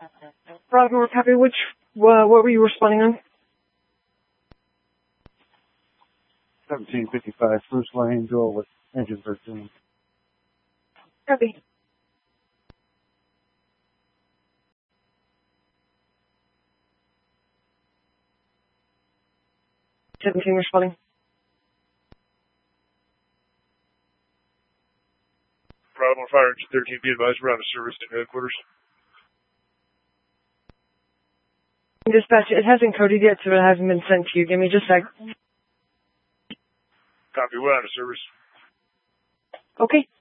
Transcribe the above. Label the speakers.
Speaker 1: Bravo, copy. What were you responding on?
Speaker 2: 1755, Bruce Lane, Joel with engine 13.
Speaker 1: Copy. 17 responding.
Speaker 3: Bravo, Fire Engine 13, be advised, we're out of service at headquarters.
Speaker 1: Dispatch, it hasn't coded yet, so it hasn't been sent to you. Give me just a sec.
Speaker 3: Copy, we're out of service.
Speaker 1: Okay.